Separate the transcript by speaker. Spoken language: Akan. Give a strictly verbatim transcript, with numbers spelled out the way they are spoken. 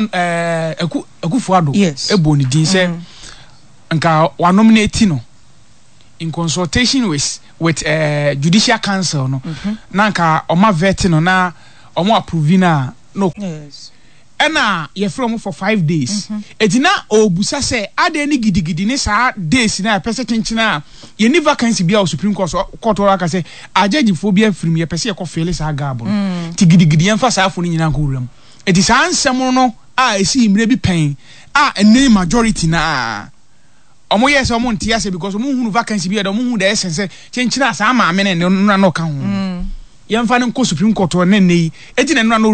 Speaker 1: eh aku Akufo-Addo
Speaker 2: yes.
Speaker 1: ebo ni din say nka wa nominate no in consultation with with uh, judicial council no
Speaker 2: mm-hmm.
Speaker 1: na nka oma vet no na omo approve na no
Speaker 2: yes
Speaker 1: ena ye from for five days
Speaker 2: mm-hmm.
Speaker 1: etina obusa say ade ni gidigidi ni sa days na pese chinchina ye ni vacancy bia o Supreme Court court ora say ajagifo bia from ye pese ye ko fele sa gabo
Speaker 2: mm.
Speaker 1: ti gidigidi yan fa sa afo ni nyina ko wuram eti sa ansem no a esi imre bi pen a ene majority na omo yes omo ntia say because omo hunu vacancy bia omo hunu the essence chinchina sa ma me ne no no ka ho
Speaker 2: mm.
Speaker 1: yan fa ne ko Supreme Court o ne ne eti ne no